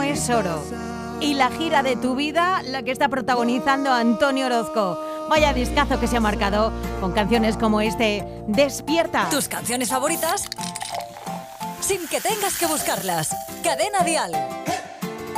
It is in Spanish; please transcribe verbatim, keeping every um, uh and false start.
es oro. Y la gira de tu vida, la que está protagonizando Antonio Orozco. Vaya discazo que se ha marcado con canciones como este, Despierta. Tus canciones favoritas sin que tengas que buscarlas. Cadena Dial.